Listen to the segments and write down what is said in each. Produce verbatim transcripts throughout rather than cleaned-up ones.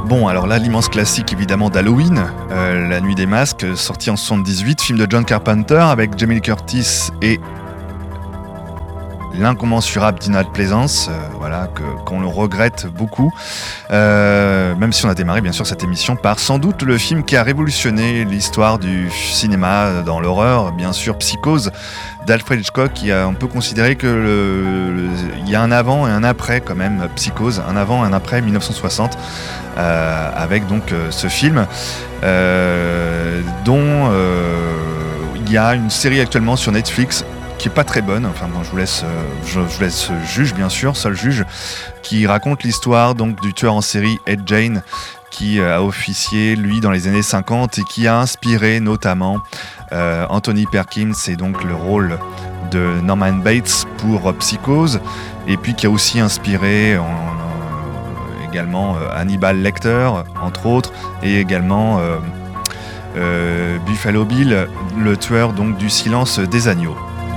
Bon, alors là, l'immense classique évidemment d'Halloween, euh, La Nuit des Masques, sorti en soixante-dix-huit, film de John Carpenter avec Jamie Lee Curtis et l'incommensurable Donald Pleasence, euh, voilà, que, qu'on le regrette beaucoup, euh, même si on a démarré bien sûr cette émission par sans doute le film qui a révolutionné l'histoire du cinéma dans l'horreur, bien sûr Psychose d'Alfred Hitchcock, qui a un peu considéré que le, le, il y a un avant et un après quand même, Psychose, un avant et un après dix-neuf cent soixante, euh, avec donc euh, ce film euh, dont euh, il y a une série actuellement sur Netflix qui est pas très bonne, enfin bon, je vous laisse, euh, je, je vous laisse juge bien sûr, seul juge, qui raconte l'histoire donc du tueur en série Ed Gein, qui a officié lui dans les années cinquante et qui a inspiré notamment euh, Anthony Perkins et donc le rôle de Norman Bates pour Psychose, et puis qui a aussi inspiré en, en, également euh, Hannibal Lecter entre autres, et également euh, euh, Buffalo Bill, le tueur donc du Silence des agneaux.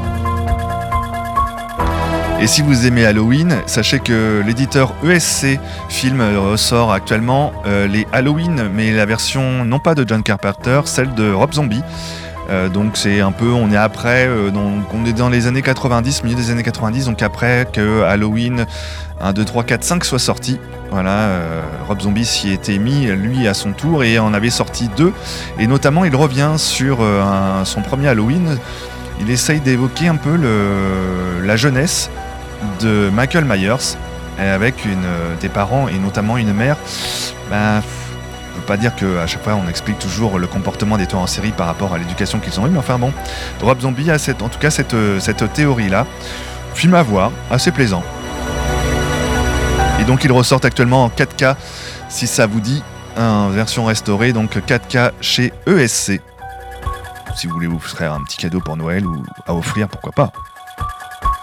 Et si vous aimez Halloween, sachez que l'éditeur E S C Film ressort actuellement euh, les Halloween, mais la version non pas de John Carpenter, celle de Rob Zombie. Euh, donc c'est un peu, on est après, euh, donc on est dans les années quatre-vingt-dix, milieu des années quatre-vingt-dix, donc après que Halloween un, deux, trois, quatre, cinq soit sorti. Voilà, euh, Rob Zombie s'y était mis, lui, à son tour, et en avait sorti deux. Et notamment, il revient sur euh, un, son premier Halloween. Il essaye d'évoquer un peu le, la jeunesse de Michael Myers, avec une, des parents et notamment une mère. Ben, je veux pas dire qu'à chaque fois on explique toujours le comportement des tueurs en série par rapport à l'éducation qu'ils ont eu, mais enfin bon, Rob Zombie a cette, en tout cas cette, cette théorie-là. Film à voir, assez plaisant. Et donc il ressort actuellement en quatre K, si ça vous dit, en version restaurée, donc quatre K chez E S C. Si vous voulez vous faire un petit cadeau pour Noël ou à offrir, pourquoi pas.